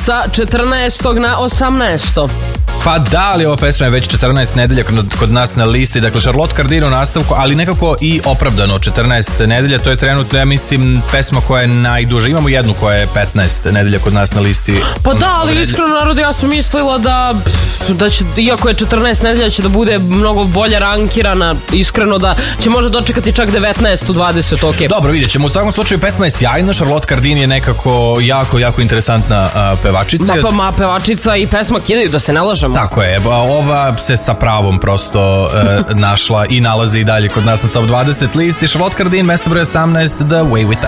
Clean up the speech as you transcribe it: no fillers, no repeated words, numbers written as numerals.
sa 14. na 18. Pa da, ali ova pesma je već 14 nedelja kod nas na listi. Dakle, Charlotte Cardin u nastavku, ali nekako i opravdano 14 nedelja. To je trenutno, ja mislim, pesma koja je najduža. Imamo jednu koja je 15 nedelja kod nas na listi. Pa da, ali iskreno, narod, ja sam mislila da će, iako je 14 nedelja, će da bude mnogo bolje rankirana. Iskreno da će možda dočekati čak 19 u 20, ok. Dobro, vidjet ćemo. U svakom slučaju, pesma je sjajna. Charlotte Cardin je nekako jako interesantna pevačica. Ma pevačica i pesma kidaju, da se ne lažemo. Tako je, ova se sa pravom prosto našla i nalazi i dalje kod nas na top 20 listi. Charlotte Cardin, mesto broj 18, The Way With